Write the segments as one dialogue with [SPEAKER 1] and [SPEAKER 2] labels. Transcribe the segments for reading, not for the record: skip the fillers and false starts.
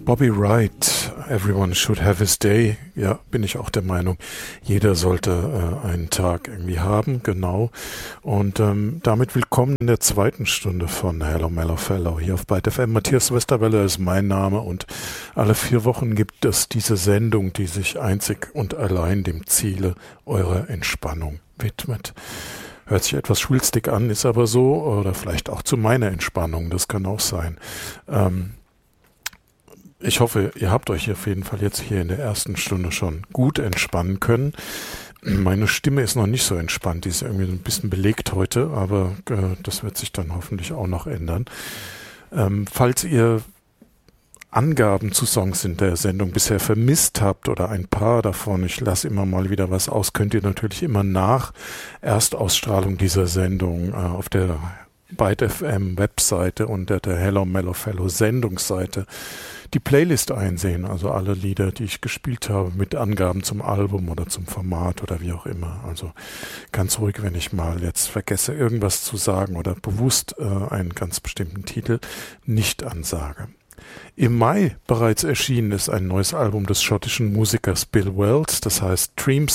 [SPEAKER 1] Bobby Wright, Everyone Should Have His Day. Ja, bin ich auch der Meinung. Jeder sollte einen Tag irgendwie haben, genau. Und damit willkommen in der zweiten Stunde von Hello Mellow Fellow hier auf Byte FM. Matthias Westerwelle ist mein Name und alle 4 Wochen gibt es diese Sendung, die sich einzig und allein dem Ziele eurer Entspannung widmet. Hört sich etwas schwülstig an, ist aber so, oder vielleicht auch zu meiner Entspannung, das kann auch sein. Ich hoffe, ihr habt euch auf jeden Fall jetzt hier in der ersten Stunde schon gut entspannen können. Meine Stimme ist noch nicht so entspannt, die ist irgendwie ein bisschen belegt heute, aber das wird sich dann hoffentlich auch noch ändern. Falls ihr Angaben zu Songs in der Sendung bisher vermisst habt oder ein paar davon, ich lasse immer mal wieder was aus, könnt ihr natürlich immer nach Erstausstrahlung dieser Sendung auf der Byte FM Webseite unter der Hello Mellow Fellow Sendungsseite die Playlist einsehen, also alle Lieder, die ich gespielt habe, mit Angaben zum Album oder zum Format oder wie auch immer. Also ganz ruhig, wenn ich mal jetzt vergesse, irgendwas zu sagen oder bewusst einen ganz bestimmten Titel nicht ansage. Im Mai bereits erschienen ist ein neues Album des schottischen Musikers Bill Wells, das heißt Dreams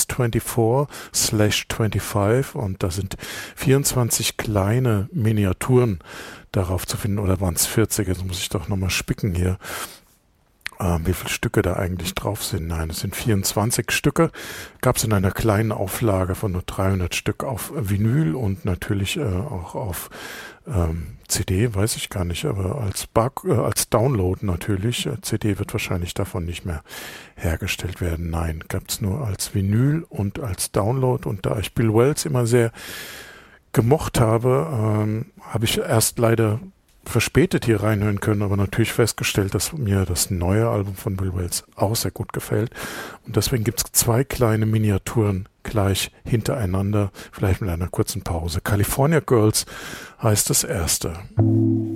[SPEAKER 1] 24/25 und da sind 24 kleine Miniaturen darauf zu finden, oder waren es 40, jetzt muss ich doch nochmal spicken hier, wie viele Stücke da eigentlich drauf sind. Nein, es sind 24 Stücke, gab es in einer kleinen Auflage von nur 300 Stück auf Vinyl und natürlich auch auf CD, weiß ich gar nicht, aber als Download natürlich. CD wird wahrscheinlich davon nicht mehr hergestellt werden. Nein, gab es nur als Vinyl und als Download. Und da ich Bill Wells immer sehr gemocht habe, habe ich erst leider verspätet hier reinhören können, aber natürlich festgestellt, dass mir das neue Album von Bill Wells auch sehr gut gefällt. Und deswegen gibt es 2 kleine Miniaturen gleich hintereinander, vielleicht mit einer kurzen Pause. California Girls heißt das erste.